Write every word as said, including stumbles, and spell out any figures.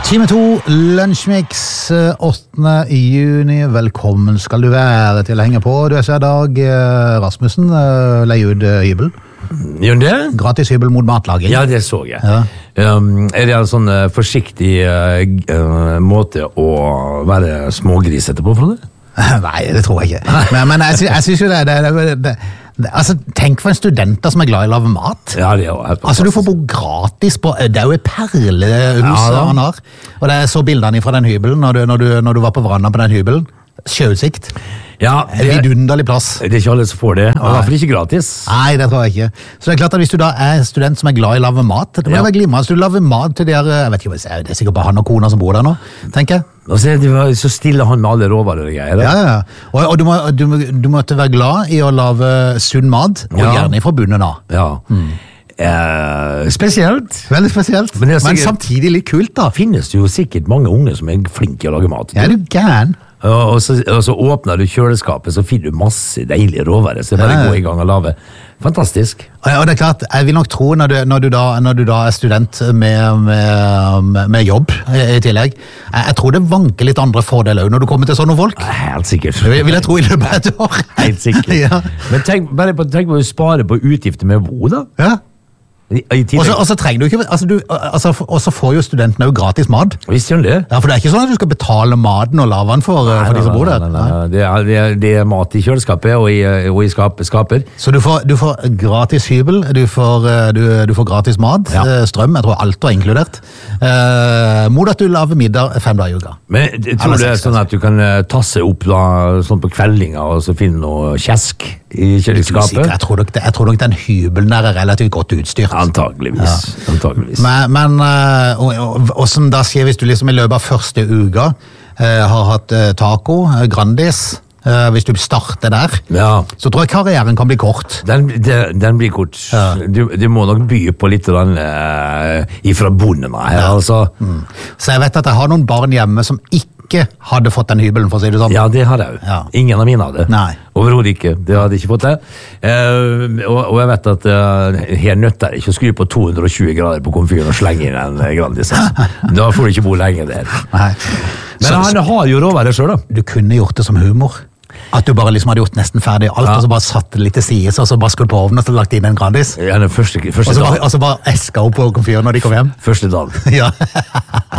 Time to, Lunsjmix, åttende juni. Velkommen skal du være til å henge på. Du er så i dag, Rasmussen, leier ut hybel. Gjør det? Gratis hybel mot matlaging. Ja, det så jeg. Ja. Um, er det en sånn uh, forsiktig uh, uh, måte å være smågrisete på, Frode? Nei, det tror jeg ikke. Men, men jeg, sy jeg synes jo det, det, det, det, det altså, tenk for en student som er glad i å lave mat. Ja, det er jo helt altså, du får bo gratis på, det er jo et perlehus ja, han har. Og det er så bildene fra den hybelen, når du, når du, når du var på verandaen på den hybelen. Sjøutsikt. Ja, det er en vidunderlig plass. Det er ikke alle som får det, og i hvert fall ikke gratis. Nei, det tror jeg ikke. Så det er klart at hvis du da er student som er glad i å lave mat, det må ja. være glimrende. Så du laver mat til de her, jeg vet ikke, det er sikkert bare han og kona som bor der nå, tenker jeg. Og så, så stiller han med alle råvarer og greier. Ja, ja. Og, og du, må, du, du måtte være glad i å lave sunn mat, og ja. gjerne fra bunnen av. Ja. Mm. Eh, spesielt. Veldig spesielt, men, sikkert, men samtidig litt kult da. Finnes det jo sikkert mange unge som er flinke å lage mat. Ja, du er gæren. Og så, og så åpner du kjøleskapet, så finner du masse deilige råvarer, så bare ja. gå i gang og lave. Fantastisk. Og, og det er klart, jeg vil nok tro når du, når du, da, når du da er student med, med, med jobb i, i tillegg, jeg, jeg tror det vanker litt andre fordeler når du kommer til sånne folk. Helt sikkert. Vil, vil jeg tro i løpet av et år. Helt sikkert. ja. Men tenk, bare på, tenk på å spare på utgifter med bo, da. Ja. Og så trenger du ikke, altså du, altså, og så får jo studentene jo gratis mat. Visst gjør det. Ja, for det er ikke sånn at du skal betale maten og lave den for, nei, for de som bor der. Nei, nei, nei. Det, er, det, er, det er mat i kjøleskapet og i, og i skap, skaper. Så du får, du får gratis hybel, du får, du, du får gratis mat, ja. strøm, jeg tror alt var inkludert. Eh, mot at du laver middag fem dager i uka. Men jeg tror det er sånn at du kan tasse opp da, sånn på kveldinga og så finne noe kjesk i kjøleskapet? Jeg tror nok, jeg tror nok den hybelen der er relativt godt utstyrt. Antageligvis. Ja. Antageligvis. Men, men og, og, og som da skjer hvis du liksom i løpet av første uka eh, har hatt eh, taco, Grandis, eh, hvis du starter der, ja. så tror jeg karrieren kan bli kort. Den, den, den blir kort. Ja. Du, du må nok by på litt den, eh, ifra bonden her, ja. altså. Mm. Så jeg vet at jeg har noen barn hjemme som ikke hadde fått den hybelen, for å si det sånn. Ja, det hadde jeg jo. Ja. Ingen av mine hadde. Nei. Overhodet ikke. Det hadde ikke fått det. Eh, og, og jeg vet at uh, her nøtter ikke å skru på to hundre og tjue grader på komfyren og slenge inn en Grandis. Da får du ikke bo lenge der. Nei. Men så, han har jo råværet selv, da. Du kunne gjort det som humor. At du bare liksom hadde gjort nesten ferdig alt, ja. og så bare satt det litt til side, og så bare skulle på ovnen og så lagt inn en Grandis. Ja, den første, første og, så bare, og så bare eska opp på komfyren når de kom hjem. Første dagen. ja.